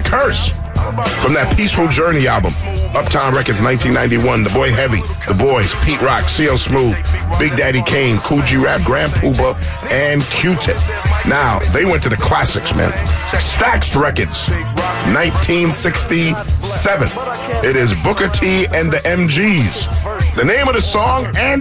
Curse from that Peaceful Journey album. Uptown Records, 1991. The Boy Heavy, The Boys, Pete Rock, CL Smooth, Big Daddy Kane, Kool G Rap, Grand Puba, and Q-Tip. Now, they went to the classics, man. Stax Records, 1967. It is Booker T and the MGs. The name of the song and